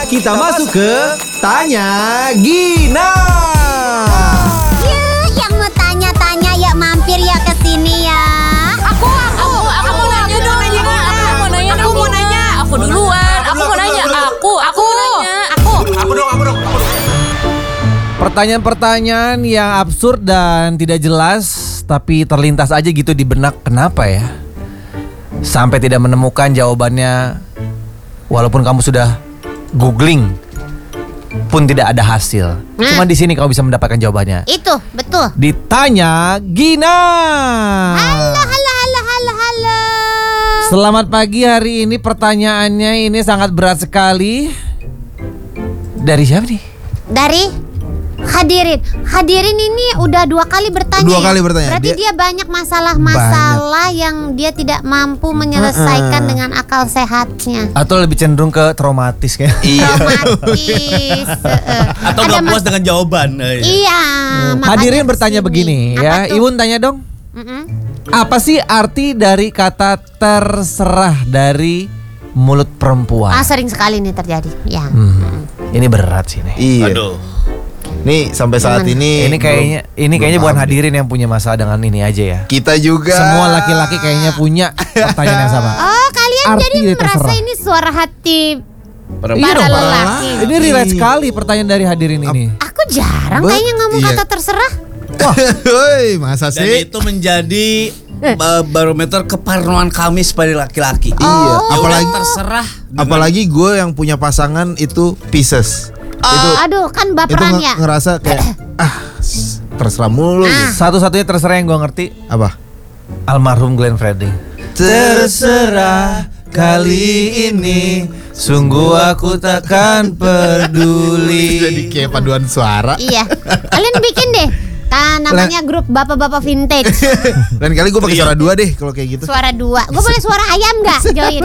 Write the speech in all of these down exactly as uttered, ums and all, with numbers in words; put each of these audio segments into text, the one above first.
kita masuk ke Tanya Gina. Ya, yang mau tanya-tanya ya mampir ya ke sini ya. Aku, aku, aku mau nanya dong. Aku mau nanya, aku mau nanya. Aku duluan. Aku mau nanya. Aku, aku mau nanya. Aku. Aku dong, aku dong, aku dong. Pertanyaan-pertanyaan yang absurd dan tidak jelas, tapi terlintas aja gitu di benak. Kenapa ya? Sampai tidak menemukan jawabannya. Walaupun kamu sudah googling pun tidak ada hasil. Nah. Cuma di sini kamu bisa mendapatkan jawabannya. Itu, betul. Ditanya Gina. Halo, halo, halo, halo, halo. Selamat pagi, hari ini pertanyaannya ini sangat berat sekali. Dari siapa nih? Dari Hadirin. Hadirin ini udah dua kali bertanya. Dua ya? kali bertanya. Berarti dia, Dia- banyak masalah-masalah yang dia tidak mampu menyelesaikan dengan akal sehatnya. Atau lebih cenderung ke traumatis kayak. Traumatis. eh, Atau ada gak puas mas- dengan jawaban. Eh. Iya. makanya Hadirin kesini. bertanya begini Apa ya. tuh? Iwun tanya dong. Mm-mm. Apa sih arti dari kata terserah dari mulut perempuan? Ah, sering sekali nih terjadi. Ya. Hmm, ini berat sih nih. Iya. Aduh. Nih sampai saat Gimana? ini Ini kayaknya belum- ini belum kayaknya bukan paham deh. hadirin yang punya masalah dengan ini aja ya. Kita juga. Semua laki-laki kayaknya punya pertanyaan yang sama. Oh, kalian Arti jadi dari merasa terserah. ini suara hati Perempuan. Iya para dong, Pak. lelaki. Ini relate sekali pertanyaan dari hadirin ini. Aku jarang Be- kayaknya ngomong iya. kata terserah. Woi, masa Dan sih? itu menjadi uh, barometer keparnoan kami sebagai laki-laki. Iya, Oh. Ya udah, apalagi terserah. dengan- apalagi gue yang punya pasangan itu Pisces. itu Aduh, kan itu baperan nge- ya. ngerasa kayak ah s- terserah mulu. Ah. Satu-satunya terserah yang gue ngerti Apa? almarhum Glenn Fredly. Terserah kali ini, sungguh aku takkan peduli. Jadi kayak paduan suara. Iya. Kalian bikin deh. Kan namanya grup bapak-bapak vintage. Dan kali gue pakai suara dua deh kalau kayak gitu. Suara dua. Gue boleh suara ayam nggak? Join.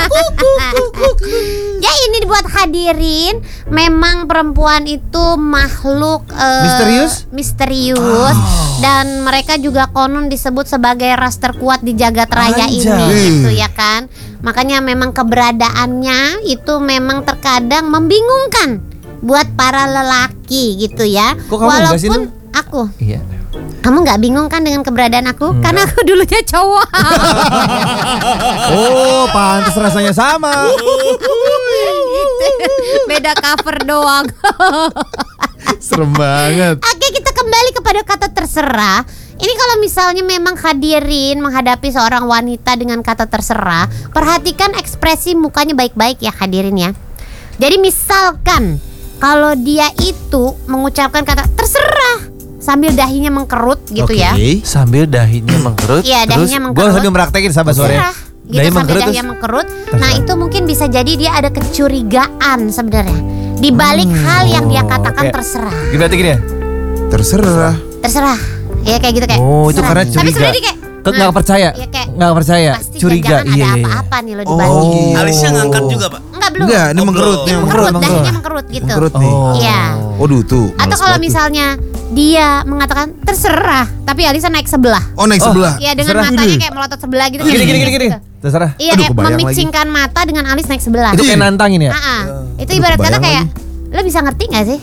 Ya ini buat hadirin. Memang perempuan itu makhluk eh, Misterius? misterius. Dan mereka juga konon disebut sebagai ras terkuat di jagat raya Anjay. ini, gitu ya kan. Makanya memang keberadaannya itu memang terkadang membingungkan buat para lelaki gitu ya. Kok kamu enggak sih, Walaupun Nung? aku, Iya. kamu nggak bingung kan dengan keberadaan aku? Enggak. Karena aku dulunya cowok. Oh, pantas rasanya sama. Gitu. Beda cover doang. Serem banget. Oke, kita kembali kepada kata terserah. Ini kalau misalnya memang hadirin menghadapi seorang wanita dengan kata terserah, perhatikan ekspresi mukanya baik-baik ya hadirin ya. Jadi misalkan kalau dia itu mengucapkan kata terserah sambil dahinya mengkerut gitu Oke. ya. Sambil dahinya mengkerut. Iya, dahinya mengkerut. Gue sambil praktekin sahabat sore. Terserah gitu Dahi sambil mengkerut dahinya terus. mengkerut. Nah, itu mungkin bisa jadi dia ada kecurigaan sebenarnya di balik Hmm. hal yang dia Oh, katakan kayak- terserah. Berarti gini ya? Terserah. Terserah. Ya kayak gitu kayak. Oh, itu terserah. karena Tapi curiga. sebenarnya dia kayak Ke- nggak percaya? Iya, kayak, Nggak percaya. pasti Curiga. jangan Iya, ada iya, iya. apa-apa nih lo di balik. Oh. Alisnya ngangkat juga, Pak. Enggak belum. Enggak, ini Oh, mengkerut. belum. Yang Mengkerut, mengkerut. mengkerut. dahinya mengkerut gitu. Mengkerut nih. Oh. Iya. Waduh tuh. Atau males kalau banget tuh. misalnya dia mengatakan terserah, tapi alisnya naik sebelah. Oh naik Oh. sebelah. Iya, dengan Terserah. matanya kayak melotot sebelah gitu. Gini, kayak gini, gini, gini. gitu. Terserah. Iya, Aduh, kayak kebayang lagi. memicingkan mata dengan alis naik sebelah. Itu kayak nantangin ya? Ah, ah. Itu Aduh, ibarat kata kebayang kayak lo bisa ngerti gak sih?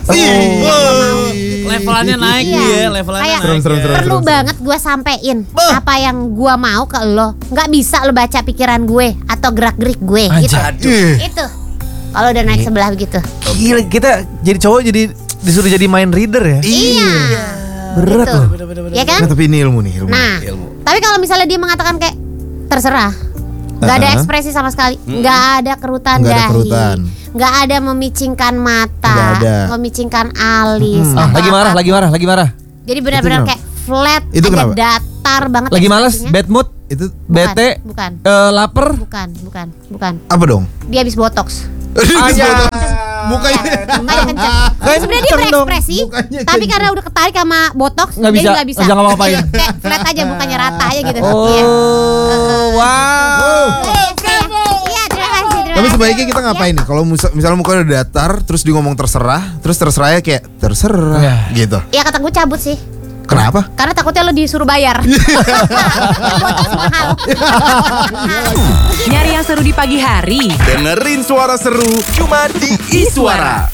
Levelannya naik Iya. dia, levelannya Kayak naik. serem, ya. serem, perlu serem. banget gue sampein Bah. apa yang gue mau ke lo. Nggak bisa lo baca pikiran gue atau gerak gerik gue gitu. Anjay. Ih. Itu kalau udah naik sebelah begitu. Gila, kita jadi cowok jadi disuruh jadi main reader ya? Iya. Berat Gitu. loh. Ya kan? Nah, tapi ini ilmu nih ilmu. Nah, Ilmu. tapi kalau misalnya dia mengatakan kayak terserah, nggak ada Uh-huh. ekspresi sama sekali, nggak ada kerutan Nggak ada dahi, kerutan. nggak ada memicingkan mata, Nggak ada. memicingkan alis. Ah, atau lagi marah, apa. lagi marah, lagi marah. Jadi benar-benar Itu kayak flat, Itu aja kenapa? datar banget. Lagi malas, ekspresinya. bad mood, Itu Bukan, bete, bukan, eh, lapar. bukan, bukan, bukan. apa dong? Dia habis botox. Mukanya. Mukanya kenceng. Kan Sebenarnya dia kenceng dong. berekspresi, Mukanya tapi kenceng. karena udah ketarik sama botox, Nggak dia bisa, nggak bisa. nggak ngapa-ngapain. Iya, kayak flat aja, mukanya rata aja gitu. Oh, Iya. wow. Iya, terima kasih. Terima Tapi kasih. sebaiknya kita ngapain nih? Kalau misal, misalnya mukanya udah datar, terus dia ngomong terserah, terus terserahnya kayak terserah Ya. gitu. Ya kata gue cabut sih. Kenapa? Karena takutnya lo disuruh bayar. Podcast mahal. Nyari yang seru di pagi hari. Dengerin suara seru cuma di Iswara.